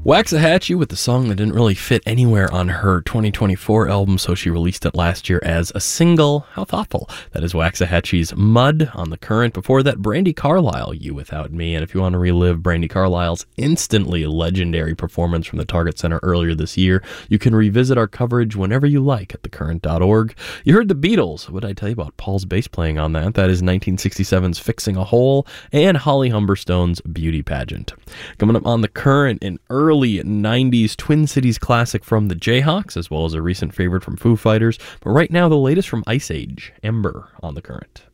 Waxahachie with the song that didn't really fit anywhere on her 2024 album, so she released it last year as a single. How thoughtful. That is Waxahachie's Mud on The Current. Before that, Brandi Carlile, You Without Me. And if you want to relive Brandi Carlile's instantly legendary performance from the Target Center earlier this year, you can revisit our coverage whenever you like at thecurrent.org. You heard the Beatles. What did I tell you about Paul's bass playing on that? That is 1967's Fixing a Hole and Holly Humberstone's Beauty Pageant. Coming up on The Current, an early 90s Twin Cities classic from the Jayhawks, as well as a recent favorite from Foo Fighters. But right now, the latest from Ice Age, Ember, on The Current.